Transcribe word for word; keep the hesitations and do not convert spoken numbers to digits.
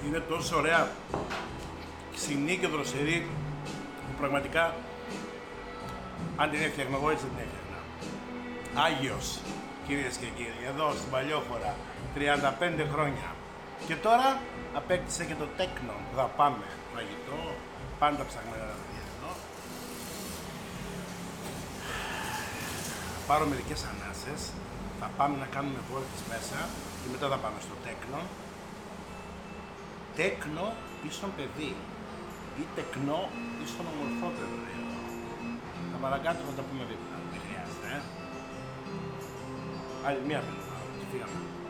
Είναι τόσο ωραία, ξινή και δροσερή, που πραγματικά αν την έφτιαχνα εγώ έτσι δεν την έφτιαχνα. Άγιος, κυρίες και κύριοι, εδώ στην Παλιόχώρα, τριάντα πέντε χρόνια. Και τώρα απέκτησε και το τέκνο που θα πάμε φαγητό, πάντα ψαγμένα να βγαίνω. Πάρω μερικές ανάσες, θα πάμε να κάνουμε βόλτες μέσα και μετά θα πάμε στο τέκνο. Τέκνο ίσον παιδί ή τεκνό ίσον ομορφότερο, λέει εδώ. Τα παρακάτω θα τα πούμε δίπλα, δεν χρειάζεται, ε. Άλλη μία πέρα και φύγαμε.